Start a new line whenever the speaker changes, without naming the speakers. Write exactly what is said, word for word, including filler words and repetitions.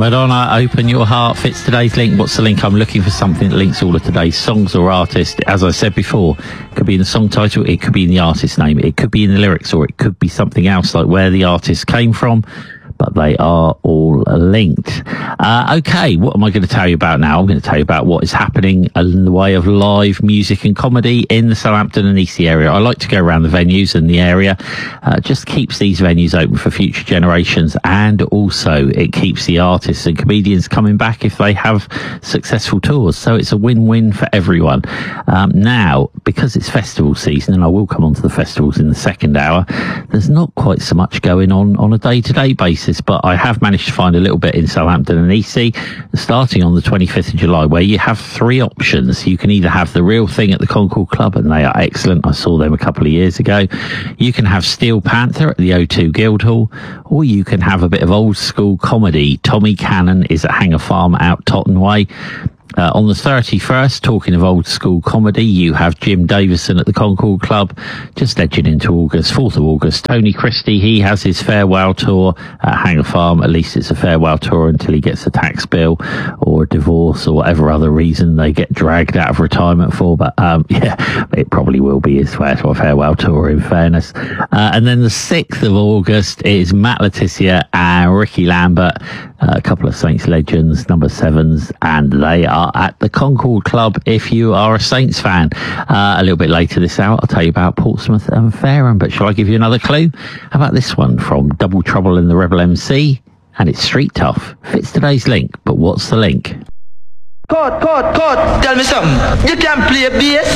Madonna, Open Your Heart fits today's link. What's the link? I'm looking for something that links all of today's songs or artists. As I said before, it could be in the song title, it could be in the artist's name, it could be in the lyrics, or it could be something else like where the artist came from. But they are all linked. Uh, okay, what am I going to tell you about now? I'm going to tell you about what is happening in the way of live music and comedy in the Southampton and Eastleigh area. I like to go around the venues in the area. Uh, just keeps these venues open for future generations, and also it keeps the artists and comedians coming back if they have successful tours. So it's a win-win for everyone. Um, now, because it's festival season, and I will come on to the festivals in the second hour, there's not quite so much going on on a day-to-day basis. But I have managed to find a little bit in Southampton and Eastleigh, starting on the twenty-fifth of July, where you have three options. You can either have The Real Thing at the Concord Club, and they are excellent. I saw them a couple of years ago. You can have Steel Panther at the O two Guildhall, or you can have a bit of old school comedy. Tommy Cannon is at Hanger Farm out Totton Way. Uh, on the thirty-first, talking of old school comedy, you have Jim Davison at the Concord Club, just edging into August, fourth of August. Tony Christie, he has his farewell tour at Hanger Farm. At least it's a farewell tour until he gets a tax bill or a divorce or whatever other reason they get dragged out of retirement for. But um, yeah, it probably will be his farewell tour, in fairness. Uh, and then the sixth of August is Matt Letizia and Ricky Lambert, uh, a couple of Saints legends, number sevens, and they are at the Concord Club if you are a Saints fan. Uh, a little bit later this hour, I'll tell you about Portsmouth and Fareham, but shall I give you another clue? How about this one from Double Trouble in the Rebel M C? And it's Street Tough. Fits today's link, but what's the link?
Code, code, code, tell me something. You can play bass.